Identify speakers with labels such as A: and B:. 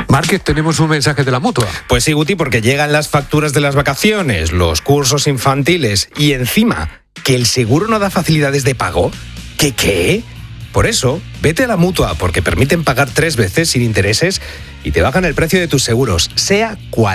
A: Márquez, tenemos un mensaje de la Mutua.
B: Pues sí, Guti, porque llegan las facturas de las vacaciones, los cursos infantiles y encima que el seguro no da facilidades de pago. ¿Qué? Por eso, vete a la Mutua, porque permiten pagar 3 veces sin intereses y te bajan el precio de tus seguros, sea cual